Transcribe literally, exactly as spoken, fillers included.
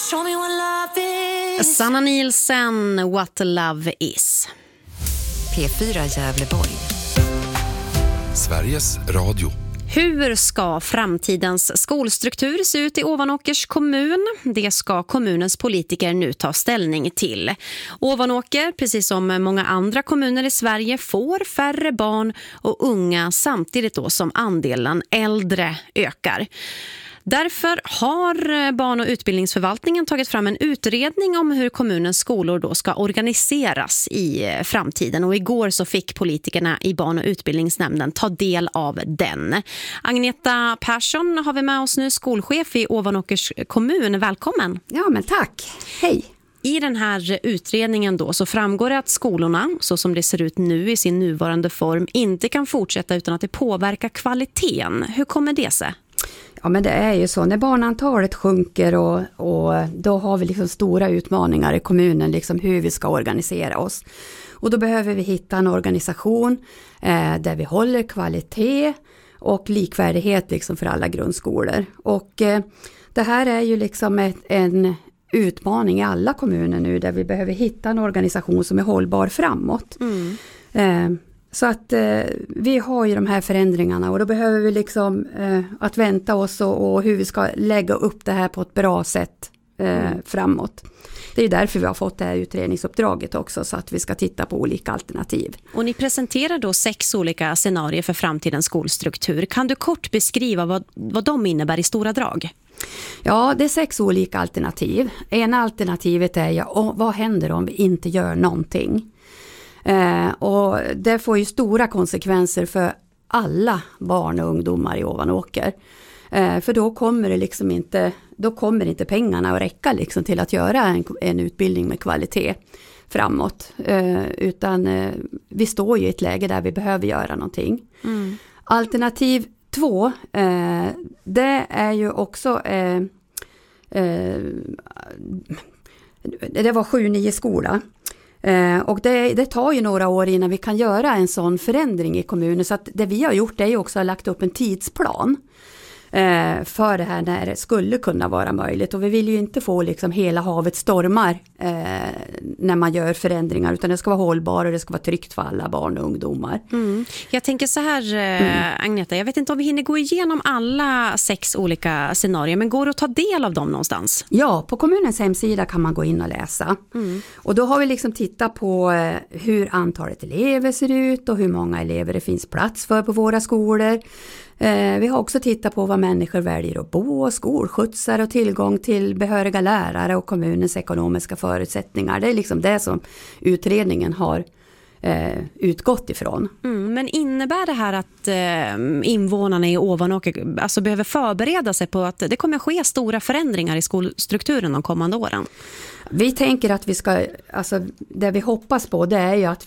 Show me what love is. Sanna Nielsen, What Love Is. P fyra Gävleborg. Sveriges Radio. Hur ska framtidens skolstruktur se ut i Ovanåkers kommun? Det ska kommunens politiker nu ta ställning till. Ovanåker, precis som många andra kommuner i Sverige, får färre barn och unga samtidigt då som andelen äldre ökar. Därför har barn- och utbildningsförvaltningen tagit fram en utredning om hur kommunens skolor då ska organiseras i framtiden. Och igår så fick politikerna i barn- och utbildningsnämnden ta del av den. Agneta Persson har vi med oss nu, skolchef i Ovanåkers kommun. Välkommen! Ja, men tack. Hej! I den här utredningen då så framgår det att skolorna, så som det ser ut nu i sin nuvarande form, inte kan fortsätta utan att det påverkar kvaliteten. Hur kommer det sig? Ja, men det är ju så. När barnantalet sjunker och, och då har vi liksom stora utmaningar i kommunen, liksom hur vi ska organisera oss. Och då behöver vi hitta en organisation eh, där vi håller kvalitet och likvärdighet liksom för alla grundskolor. Och eh, det här är ju liksom ett, en utmaning i alla kommuner nu, där vi behöver hitta en organisation som är hållbar framåt. Mm. Eh, Så att eh, vi har ju de här förändringarna och då behöver vi liksom eh, att vänta oss och, och hur vi ska lägga upp det här på ett bra sätt eh, mm. framåt. Det är därför vi har fått det här utredningsuppdraget också, så att vi ska titta på olika alternativ. Och ni presenterar då sex olika scenarier för framtidens skolstruktur. Kan du kort beskriva vad, vad de innebär i stora drag? Ja, det är sex olika alternativ. Ena alternativet är ja, och vad händer om vi inte gör någonting? Eh, och det får ju stora konsekvenser för alla barn och ungdomar i Ovanåker. Eh, för då kommer det liksom inte, då kommer inte pengarna att räcka liksom till att göra en, en utbildning med kvalitet framåt. Eh, utan eh, vi står ju i ett läge där vi behöver göra någonting. Mm. Alternativ två, eh, det är ju också eh, eh, det var sju nio skola. Eh, och det, det tar ju några år innan vi kan göra en sån förändring i kommunen, så att det vi har gjort är ju också att lagt upp en tidsplan eh, för det här när det skulle kunna vara möjligt, och vi vill ju inte få liksom hela havet stormar eh, när man gör förändringar, utan det ska vara hållbart och det ska vara tryggt för alla barn och ungdomar. Mm. Jag tänker så här, eh, mm. Agneta, jag vet inte om vi hinner gå igenom alla sex olika scenarier, men går det att ta del av dem någonstans? Ja, på kommunens hemsida kan man gå in och läsa. Mm. Och då har vi liksom tittat på eh, hur antalet elever ser ut och hur många elever det finns plats för på våra skolor. Eh, vi har också tittat på vad människor väljer att bo, skolskjutsar och tillgång till behöriga lärare och kommunens ekonomiska förutsättningar. Det är liksom det som utredningen har eh, utgått ifrån. Mm, men innebär det här att eh, invånarna i Ovanåker alltså behöver förbereda sig på att det kommer att ske stora förändringar i skolstrukturen de kommande åren? Vi tänker att vi ska, alltså det vi hoppas på, det är ju att